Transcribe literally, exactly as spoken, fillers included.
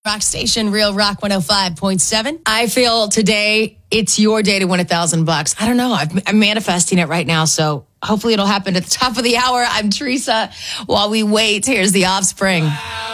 Rock Station, Real Rock one oh five point seven. I feel today it's your day to win a thousand bucks. I don't know. I've, I'm manifesting it right now, so hopefully it'll happen at the top of the hour. I'm Teresa. While we wait, here's The Offspring.